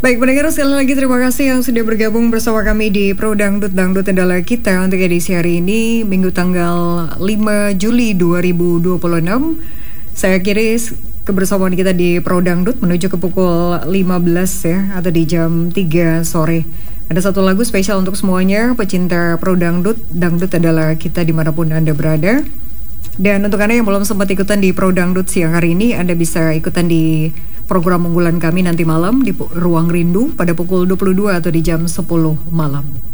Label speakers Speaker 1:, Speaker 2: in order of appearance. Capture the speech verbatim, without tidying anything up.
Speaker 1: Baik, pendengar sekali lagi terima kasih yang sudah bergabung bersama kami di Pro Dangdut Dangdut adalah kita untuk edisi hari ini Minggu tanggal lima Juli dua ribu dua puluh enam. Saya kiri kebersamaan kita di Pro Dangdut menuju ke pukul lima belas ya, atau di jam tiga sore. Ada satu lagu spesial untuk semuanya pecinta Pro Dangdut. Dangdut adalah kita dimanapun Anda berada. Dan untuk Anda yang belum sempat ikutan di Pro Dangdut siang hari ini, Anda bisa ikutan di program unggulan kami nanti malam di Ruang Rindu pada pukul dua puluh dua atau di jam sepuluh malam.